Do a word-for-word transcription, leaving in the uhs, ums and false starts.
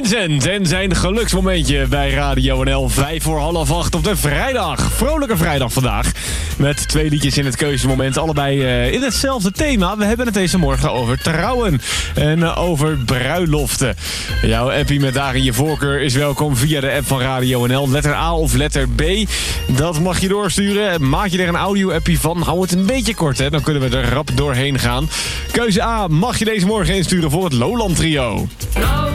Vincent en zijn geluksmomentje bij Radio N L. Vijf voor half acht op de vrijdag. Vrolijke vrijdag vandaag. Met twee liedjes in het keuzemoment. Allebei uh, in hetzelfde thema. We hebben het deze morgen over trouwen. En uh, over bruiloften. Jouw appie met daarin je voorkeur is welkom via de app van Radio N L. Letter A of letter B. Dat mag je doorsturen. Maak je er een audio-appie van. Hou het een beetje kort, hè. Dan kunnen we er rap doorheen gaan. Keuze A mag je deze morgen insturen voor het Lowland Trio. No.